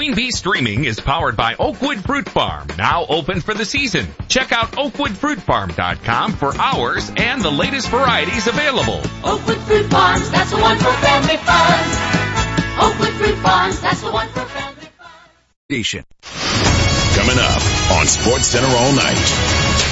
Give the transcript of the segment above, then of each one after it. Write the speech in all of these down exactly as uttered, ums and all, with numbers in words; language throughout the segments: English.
Queen Bee Streaming is powered by Oakwood Fruit Farm, now open for the season. Check out oakwood fruit farm dot com for hours and the latest varieties available. Oakwood Fruit Farms, that's the one for family fun. Oakwood Fruit Farms, that's the one for family fun. Coming up on SportsCenter all night.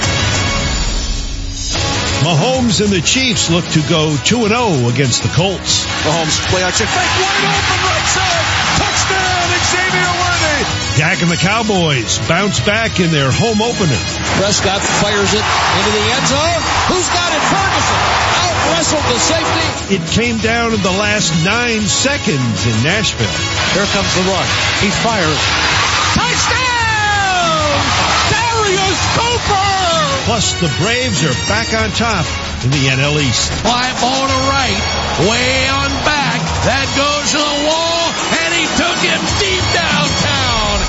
Mahomes and the Chiefs look to go two and oh against the Colts. Mahomes play action fake, wide open right side. Touchdown, Xavier Worthy. Dak and the Cowboys bounce back in their home opener. Prescott fires it into the end zone. Who's got it? Ferguson. Out wrestled the safety. It came down in the last nine seconds in Nashville. Here comes the run. He fires. Touchdown! Darius Cooper! Plus, the Braves are back on top in the N L East. Fly ball to right, way on back. That goes to the wall, and he took him deep downtown.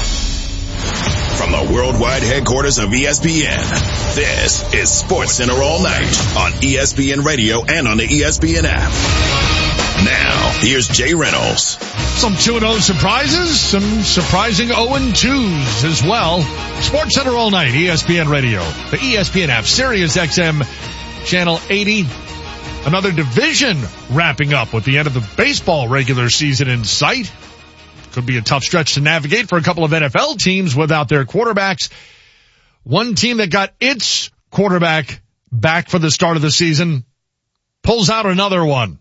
From the worldwide headquarters of E S P N, this is SportsCenter all night on E S P N Radio and on the E S P N app. Now, here's Jay Reynolds. Some two and oh surprises, some surprising oh and twos as well. SportsCenter all night, E S P N Radio, the E S P N app, Sirius X M, Channel eighty. Another division wrapping up with the end of the baseball regular season in sight. Could be a tough stretch to navigate for a couple of N F L teams without their quarterbacks. One team that got its quarterback back for the start of the season pulls out another one.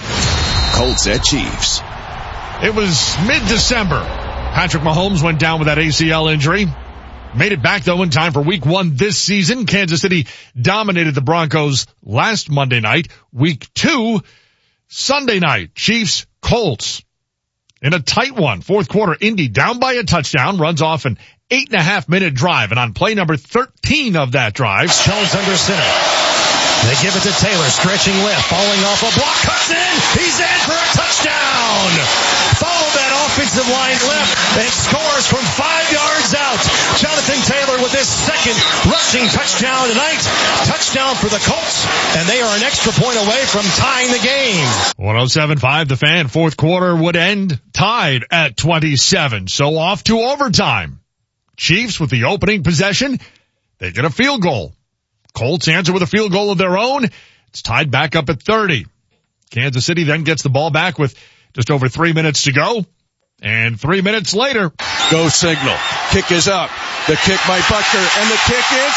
Colts at Chiefs. It was mid-December. Patrick Mahomes went down with that A C L injury. Made it back, though, in time for week one this season. Kansas City dominated the Broncos last Monday night. Week two, Sunday night, Chiefs, Colts. In a tight one, fourth quarter, Indy down by a touchdown, runs off an eight and a half minute drive. And on play number thirteen of that drive, Jones under center. They give it to Taylor, stretching left, falling off a block, cuts in, he's in for a touchdown! Follow that offensive line left, and scores from five yards out. Jonathan Taylor with his second rushing touchdown tonight. Touchdown for the Colts, and they are an extra point away from tying the game. one oh seven point five The Fan, fourth quarter would end tied at twenty-seven. So off to overtime. Chiefs with the opening possession, they get a field goal. Colts answer with a field goal of their own. It's tied back up at thirty. Kansas City then gets the ball back with just over three minutes to go. And three minutes later, Go signal. Kick is up. The kick by Butker, and the kick is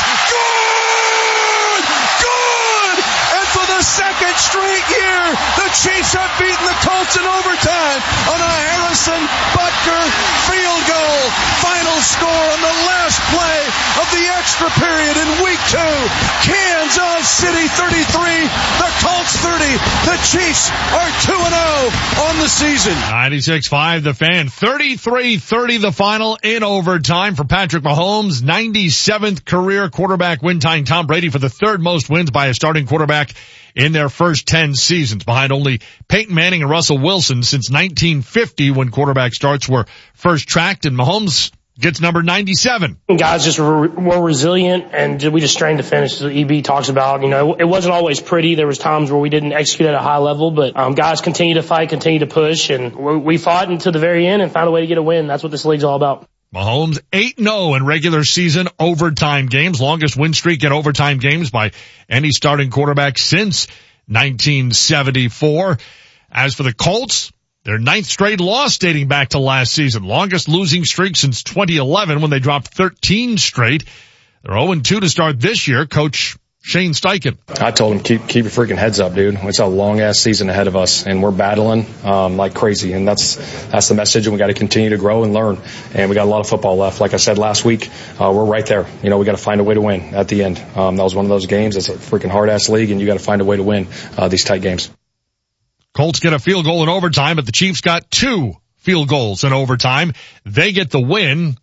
good! Good! And for the second straight year, the Chiefs have beaten the Colts in overtime on a Harrison Butker field goal. Final score on the last play of the extra period in week two. Kansas City thirty-three, the Colts thirty. The Chiefs are two and oh on the season. ninety-six point five The Fan, thirty-three thirty the final in overtime for Patrick Mahomes, ninety-seventh career quarterback win, tying Tom Brady for the third most wins by a starting quarterback in their first ten seasons, behind only Peyton Manning and Russell Wilson since nineteen fifty, when quarterback starts were first tracked, and Mahomes gets number ninety-seven. Guys just were more resilient, and we just strained to finish, as E B talks about. You know, it wasn't always pretty. There was times where we didn't execute at a high level, but um, guys continue to fight, continue to push, and we fought until the very end and found a way to get a win. That's what this league's all about. Mahomes eight and oh in regular season overtime games, longest win streak in overtime games by any starting quarterback since nineteen seventy-four. As for the Colts, their ninth straight loss dating back to last season, longest losing streak since twenty eleven when they dropped thirteen straight. They're oh and two to start this year. Coach Shane Steichen. I told him, keep keep your freaking heads up, dude. It's a long ass season ahead of us, and we're battling um, like crazy. And that's that's the message. And we got to continue to grow and learn. And we got a lot of football left. Like I said last week, uh, we're right there. You know, we got to find a way to win at the end. Um, that was one of those games. It's a freaking hard ass league, and you got to find a way to win uh, these tight games. Colts get a field goal in overtime, but the Chiefs got two field goals in overtime. They get the win.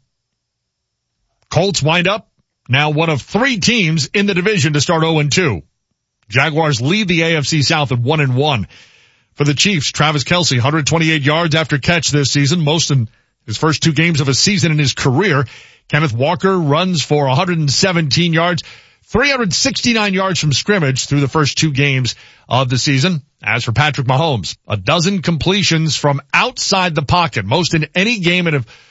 Colts wind up now one of three teams in the division to start oh and two. Jaguars lead the A F C South at one and one. For the Chiefs, Travis Kelce, one hundred twenty-eight yards after catch this season, most in his first two games of a season in his career. Kenneth Walker runs for one hundred seventeen yards, three hundred sixty-nine yards from scrimmage through the first two games of the season. As for Patrick Mahomes, a dozen completions from outside the pocket, most in any game in a